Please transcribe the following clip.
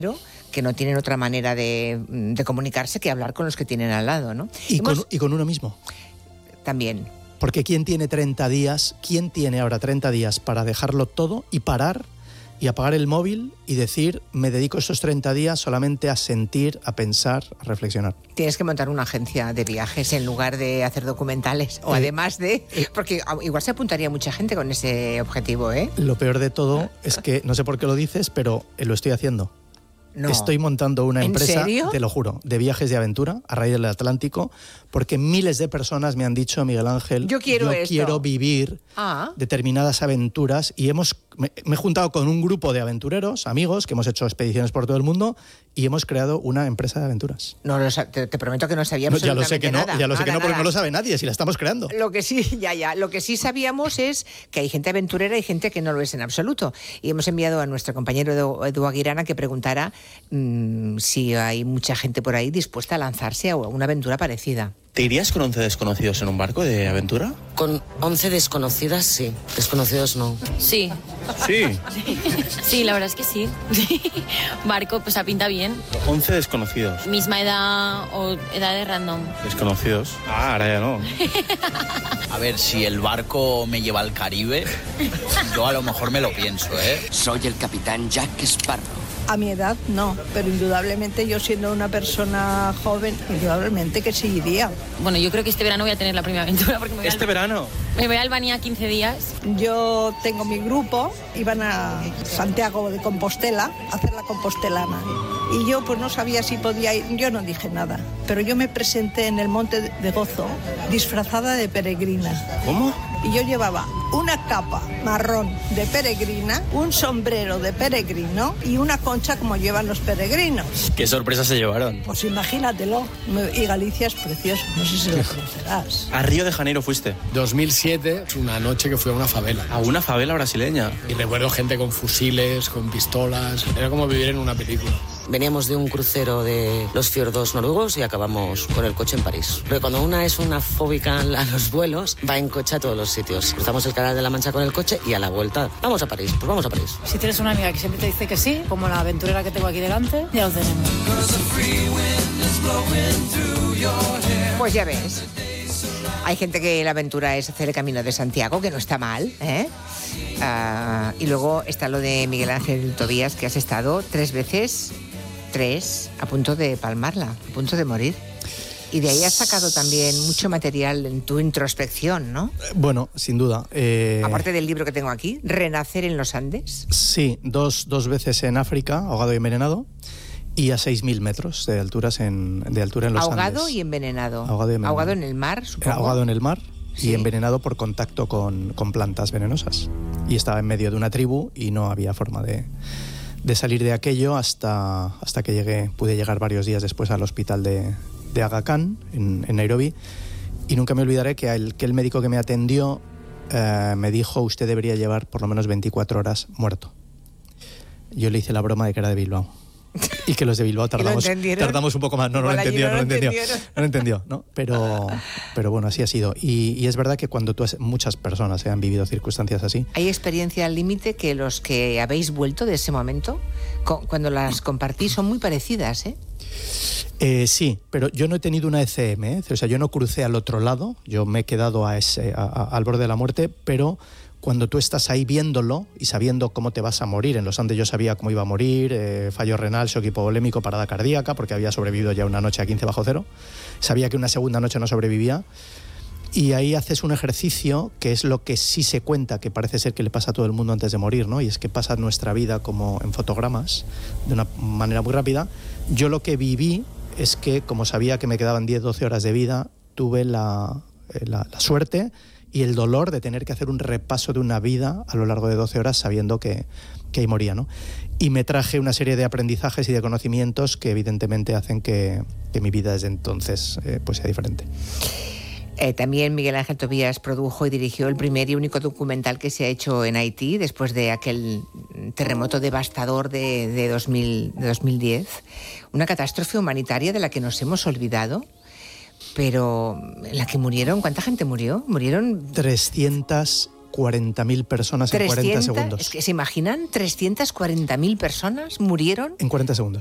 que no tienen otra manera de comunicarse que hablar con los que tienen al lado, ¿no? Y con uno mismo. También. Porque ¿quién tiene ahora 30 días para dejarlo todo y parar y apagar el móvil y decir, me dedico esos 30 días solamente a sentir, a pensar, a reflexionar? Tienes que montar una agencia de viajes en lugar de hacer documentales, o además de... Porque igual se apuntaría mucha gente con ese objetivo, ¿eh? Lo peor de todo es que, no sé por qué lo dices, pero lo estoy haciendo. No. Estoy montando una empresa, ¿En serio? te lo juro, de viajes de aventura a raíz del Atlántico, porque miles de personas me han dicho, Miguel Ángel, yo quiero vivir determinadas aventuras, y me he juntado con un grupo de aventureros, amigos, que hemos hecho expediciones por todo el mundo, y hemos creado una empresa de aventuras. No, te prometo que no sabíamos ya lo sé que no, nada. Ya lo sé que no, porque no lo sabe nadie, si la estamos creando. Lo que sí, lo que sí sabíamos es que hay gente aventurera y gente que no lo es en absoluto. Y hemos enviado a nuestro compañero Edu Aguirana que preguntara si hay mucha gente por ahí dispuesta a lanzarse a una aventura parecida. ¿Te irías con 11 desconocidos en un barco de aventura? Con 11 desconocidas, sí. Desconocidos, no. Sí. Sí. Sí, la verdad es que sí. Barco, pues pinta bien. 11 desconocidos. Misma edad o edades random. Desconocidos. Ahora ya no. A ver, si el barco me lleva al Caribe, yo a lo mejor me lo pienso, ¿eh? Soy el capitán Jack Sparrow. A mi edad no, pero indudablemente yo siendo una persona joven, indudablemente que sí iría. Bueno, yo creo que este verano voy a tener la primera aventura porque verano. Me voy a Albania 15 días. Yo tengo mi grupo, iban a Santiago de Compostela a hacer la compostelana. Y yo pues no sabía si podía ir, yo no dije nada. Pero yo me presenté en el Monte de Gozo disfrazada de peregrina. ¿Cómo? Y yo llevaba una capa marrón de peregrina, un sombrero de peregrino y una concha como llevan los peregrinos. ¿Qué sorpresa se llevaron? Pues imagínatelo. Y Galicia es precioso, no sé si lo conocerás. ¿A Río de Janeiro fuiste? 2007, una noche que fui a una favela. ¿A una favela brasileña? Y recuerdo gente con fusiles, con pistolas. Era como vivir en una película. Veníamos de un crucero de los fiordos noruegos y acabamos con el coche en París. Porque cuando una es una fóbica a los vuelos, va en coche a todos los sitios. Cruzamos el Canal de la Mancha con el coche y a la vuelta, vamos a París, pues vamos a París. Si tienes una amiga que siempre te dice que sí, como la aventurera que tengo aquí delante, ya lo tenemos. Pues ya ves. Hay gente que la aventura es hacer el Camino de Santiago, que no está mal, ¿eh? Y luego está lo de Miguel Ángel Tobías, que has estado 3 veces, a punto de palmarla, a punto de morir. Y de ahí has sacado también mucho material en tu introspección, ¿no? Bueno, sin duda. Aparte del libro que tengo aquí, Renacer en los Andes. Sí, dos veces en África, ahogado y envenenado, y a 6.000 metros de altura en los Andes. Ahogado y envenenado. Ahogado en el mar, supongo. Ahogado en el mar. Sí. Y envenenado por contacto con plantas venenosas. Y estaba en medio de una tribu y no había forma de salir de aquello hasta que pude llegar varios días después al hospital de Aga Khan en Nairobi. Y nunca me olvidaré que el médico que me atendió me dijo: usted debería llevar por lo menos 24 horas muerto. Yo le hice la broma de que era de Bilbao. Y que los de Bilbao tardamos un poco más. No lo entendió, ¿no? Pero bueno, así ha sido. Y es verdad que cuando muchas personas han vivido circunstancias así. ¿Hay experiencia al límite que los que habéis vuelto de ese momento, cuando las compartís, son muy parecidas, ¿eh? Sí, pero yo no he tenido una ECM, ¿eh? O sea, yo no crucé al otro lado, yo me he quedado al borde de la muerte, pero cuando tú estás ahí viéndolo y sabiendo cómo te vas a morir, en los Andes yo sabía cómo iba a morir, fallo renal, shock hipovolémico, parada cardíaca, porque había sobrevivido ya una noche a 15 bajo cero, sabía que una segunda noche no sobrevivía, y ahí haces un ejercicio que es lo que sí se cuenta, que parece ser que le pasa a todo el mundo antes de morir, ¿no? Y es que pasa nuestra vida como en fotogramas, de una manera muy rápida. Yo lo que viví es que, como sabía que me quedaban 10-12 horas de vida, tuve la suerte y el dolor de tener que hacer un repaso de una vida a lo largo de 12 horas sabiendo que ahí moría, ¿no? Y me traje una serie de aprendizajes y de conocimientos que evidentemente hacen que mi vida desde entonces pues sea diferente. También Miguel Ángel Tobías produjo y dirigió el primer y único documental que se ha hecho en Haití después de aquel terremoto devastador de 2010. Una catástrofe humanitaria de la que nos hemos olvidado, pero en la que murieron... ¿Cuánta gente murió? Murieron... 300 340.000 personas en 40 segundos. Es que, ¿se imaginan? 340.000 personas murieron en 40 segundos.